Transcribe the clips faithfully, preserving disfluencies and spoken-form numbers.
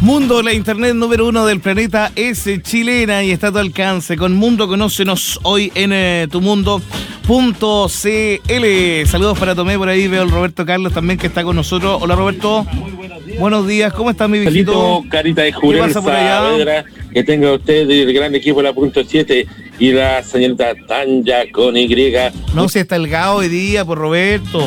Mundo, la internet número uno del planeta es chilena y está a tu alcance. Con Mundo, conócenos hoy en eh, tu mundo punto c l. Saludos para Tomé, por ahí veo el Roberto Carlos también que está con nosotros. Hola Roberto. Muy buenos días. Buenos días, ¿cómo estás mi viejito? Salito, carita de Jurenza, Saavedra, que tenga usted del gran equipo de la punto siete y la señorita Tanya con Y. No, si está el Gao hoy día, por Roberto.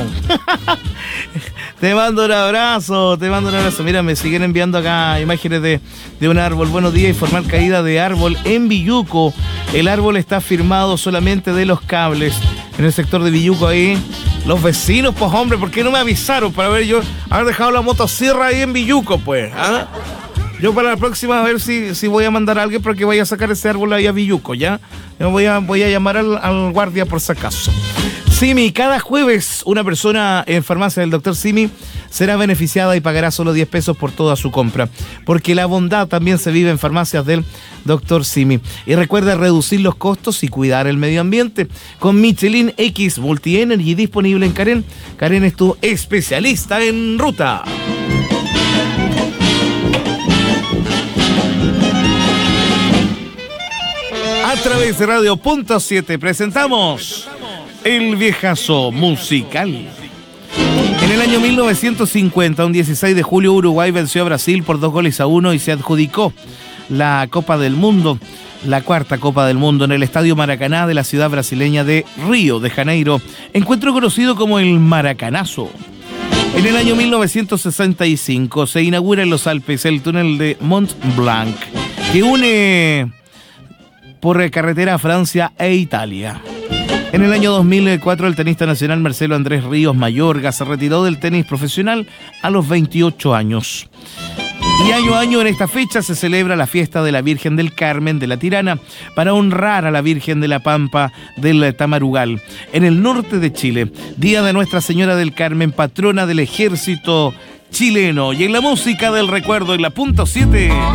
Te mando un abrazo, te mando un abrazo. Mira, me siguen enviando acá imágenes de, de un árbol. Buenos días, informar caída de árbol en Villuco. El árbol está firmado solamente de los cables. En el sector de Villuco ahí, los vecinos, pues hombre, ¿por qué no me avisaron para ver yo haber dejado la motosierra ahí en Villuco, pues? ¿Ah? Yo para la próxima a ver si, si voy a mandar a alguien para que vaya a sacar ese árbol ahí a Villuco, ¿ya? Yo voy a, voy a llamar al, al guardia por si acaso. Simi, cada jueves una persona en farmacia del doctor Simi será beneficiada y pagará solo diez pesos por toda su compra, porque la bondad también se vive en farmacias del doctor Simi. Y recuerda reducir los costos y cuidar el medio ambiente con Michelin X Multi Energy disponible en Karen. Karen es tu especialista en ruta. A través de Radio Punto siete presentamos El Viejazo Musical. En el año mil novecientos cincuenta, un dieciséis de julio, Uruguay venció a Brasil por dos goles a uno y se adjudicó la Copa del Mundo, la cuarta Copa del Mundo, en el Estadio Maracaná de la ciudad brasileña de Río de Janeiro, encuentro conocido como el Maracanazo. En el año mil novecientos sesenta y cinco se inaugura en los Alpes el túnel de Mont Blanc, que une por carretera a Francia e Italia. En el año dos mil cuatro, el tenista nacional Marcelo Andrés Ríos Mayorga se retiró del tenis profesional a los veintiocho años. Y año a año en esta fecha se celebra la fiesta de la Virgen del Carmen de la Tirana para honrar a la Virgen de la Pampa del Tamarugal, en el norte de Chile. Día de Nuestra Señora del Carmen, patrona del ejército chileno. Y en la música del recuerdo, en la punto siete...